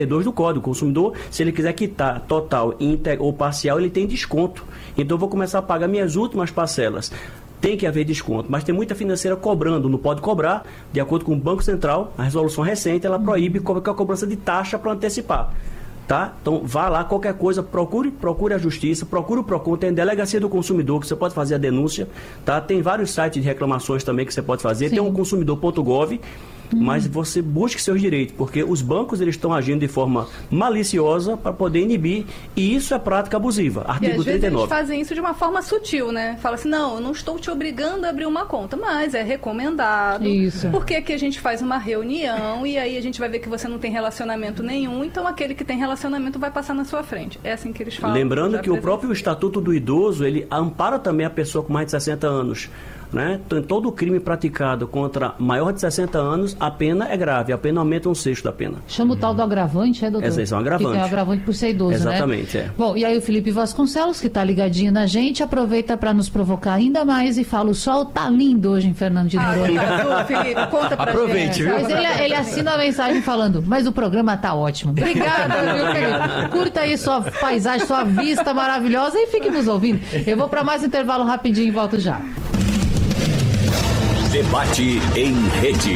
do Código. O consumidor, se ele quiser quitar total, íntegro ou parcial, ele tem desconto. Então eu vou começar a pagar minhas últimas parcelas. Tem que haver desconto, mas tem muita financeira cobrando, não pode cobrar, de acordo com o Banco Central, a resolução recente, ela proíbe qualquer cobrança de taxa para antecipar. Tá? Então, vá lá, qualquer coisa, procure a Justiça, procure o PROCON, tem a Delegacia do Consumidor, que você pode fazer a denúncia, tá? Tem vários sites de reclamações também que você pode fazer, Sim. Tem um consumidor.gov, mas você busque seus direitos, porque os bancos eles estão agindo de forma maliciosa para poder inibir, e isso é prática abusiva. Artigo 39. Vezes eles fazem isso de uma forma sutil, né? Fala assim, não, eu não estou te obrigando a abrir uma conta, mas é recomendado. Isso. Porque aqui a gente faz uma reunião e aí a gente vai ver que você não tem relacionamento nenhum, então aquele que tem relacionamento vai passar na sua frente. É assim que eles falam. Lembrando que o próprio Estatuto do Idoso, ele ampara também a pessoa com mais de 60 anos. Né? Todo crime praticado contra maior de 60 anos, a pena é grave, a pena aumenta 1/6 da pena. Chama o tal do agravante, doutor? Esse é um agravante. Que é um agravante por ser idoso, Exatamente, né? Bom, e aí o Felipe Vasconcelos, que está ligadinho na gente, aproveita para nos provocar ainda mais e fala, o sol tá lindo hoje em Fernando de Noronha. Felipe, conta pra Aproveite, gente. viu? Mas ele assina a mensagem falando, mas o programa tá ótimo. Obrigada, viu, Felipe? Curta aí sua paisagem, sua vista maravilhosa e fique nos ouvindo. Eu vou para mais um intervalo rapidinho e volto já. Debate em rede.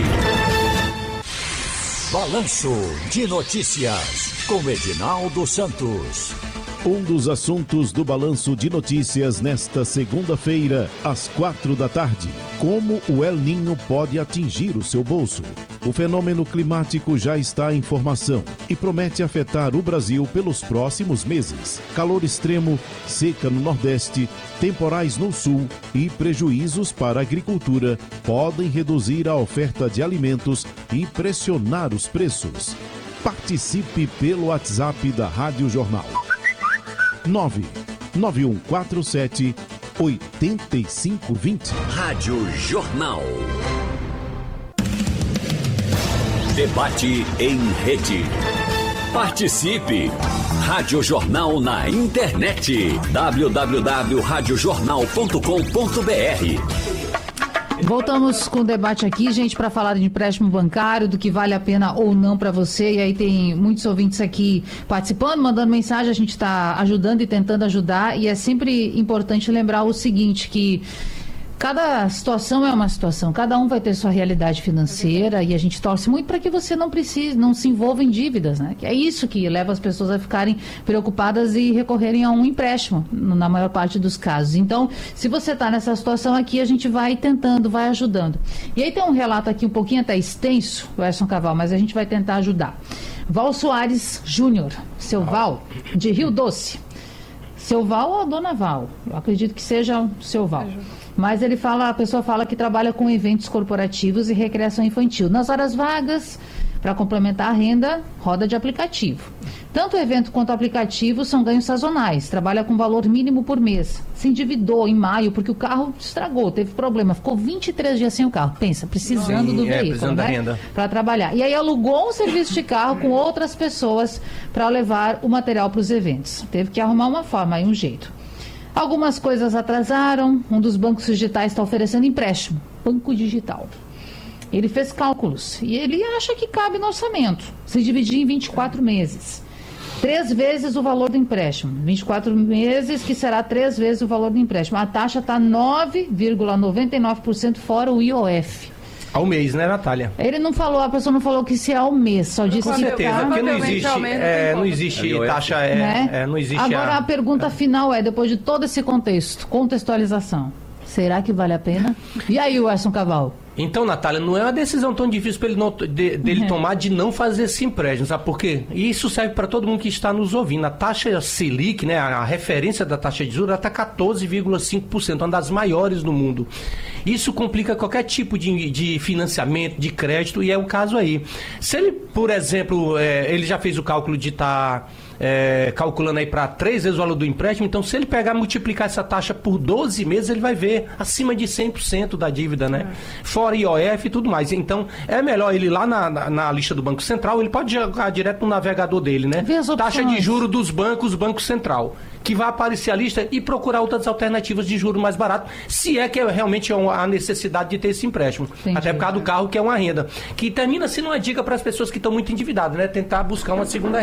Balanço de Notícias, com Edinaldo Santos. Um dos assuntos do Balanço de Notícias nesta segunda-feira, às 4h. Como o El Niño pode atingir o seu bolso? O fenômeno climático já está em formação e promete afetar o Brasil pelos próximos meses. Calor extremo, seca no Nordeste, temporais no Sul e prejuízos para a agricultura podem reduzir a oferta de alimentos e pressionar os preços. Participe pelo WhatsApp da Rádio Jornal. 99147-8520. Rádio Jornal. Debate em rede. Participe! Rádio Jornal na internet. www.radiojornal.com.br. Voltamos com o debate aqui, gente, para falar de empréstimo bancário, do que vale a pena ou não para você. E aí tem muitos ouvintes aqui participando, mandando mensagem, a gente está ajudando e tentando ajudar. E é sempre importante lembrar o seguinte, que cada situação é uma situação, cada um vai ter sua realidade financeira e a gente torce muito para que você não se envolva em dívidas, né? Que é isso que leva as pessoas a ficarem preocupadas e recorrerem a um empréstimo, na maior parte dos casos. Então, se você está nessa situação aqui, a gente vai tentando, vai ajudando. E aí tem um relato aqui um pouquinho até extenso, o Edson Caval, mas a gente vai tentar ajudar. Val Soares Júnior, seu Val, de Rio Doce. Seu Val ou a dona Val? Eu acredito que seja o seu Val. Mas a pessoa fala que trabalha com eventos corporativos e recreação infantil. Nas horas vagas, para complementar a renda, roda de aplicativo. Tanto o evento quanto o aplicativo são ganhos sazonais. Trabalha com valor mínimo por mês. Se endividou em maio porque o carro estragou, teve problema. Ficou 23 dias sem o carro. Pensa, precisando do veículo, precisando da renda. Para trabalhar. E aí alugou um serviço de carro com outras pessoas para levar o material para os eventos. Teve que arrumar uma forma, aí um jeito. Algumas coisas atrasaram, um dos bancos digitais está oferecendo empréstimo, banco digital. Ele fez cálculos e ele acha que cabe no orçamento, se dividir em 24 meses. 3 vezes o valor do empréstimo, 24 meses que será 3 vezes o valor do empréstimo. A taxa está 9,99% fora o IOF. Ao mês, né, Natália? Ele não falou, a pessoa não falou que se é ao mês, só disse com certeza, porque não existe taxa, né? não existe. Agora a pergunta final é, depois de todo esse contextualização, será que vale a pena? E aí, Edson Caval? Então, Natália, não é uma decisão tão difícil para dele tomar de não fazer esse empréstimo, sabe por quê? E isso serve para todo mundo que está nos ouvindo. A taxa Selic, né, a referência da taxa de juros, está 14,5%, uma das maiores do mundo. Isso complica qualquer tipo de financiamento, de crédito, e é o caso aí. Se ele, por exemplo, ele já fez o cálculo de estar calculando aí para 3 vezes o valor do empréstimo, então se ele multiplicar essa taxa por 12 meses, ele vai ver acima de 100% da dívida, né? Fora IOF e tudo mais. Então, é melhor ele ir lá na lista do Banco Central, ele pode jogar direto no navegador dele, né? Taxa de juros dos bancos, Banco Central, que vai aparecer a lista e procurar outras alternativas de juros mais barato, se é que realmente é a necessidade de ter esse empréstimo. Entendi. Até por causa do carro, que é uma renda. Que termina sendo uma dica para as pessoas que estão muito endividadas, né? Tentar buscar uma segunda renda.